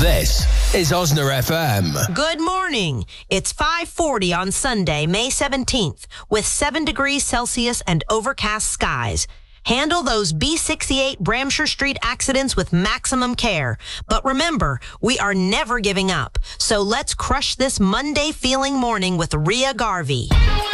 This is Osna FM. Good morning. It's 5:40 on Sunday, May 17th, with 7 degrees Celsius and overcast skies. Handle those B68 Bramshire Street accidents with maximum care. But remember, we are never giving up. So let's crush this Monday feeling morning with Rhea Garvey.